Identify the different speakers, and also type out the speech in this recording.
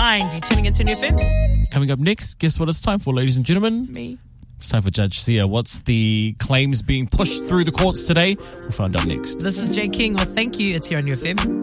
Speaker 1: mind. You tuning into New FM?
Speaker 2: Coming up next, guess what it's time for, ladies and gentlemen?
Speaker 1: Me.
Speaker 2: It's time for Judge Sia. What's the claims being pushed through the courts today? We'll find out next.
Speaker 1: This is Jay King. Well, thank you. It's here on New FM.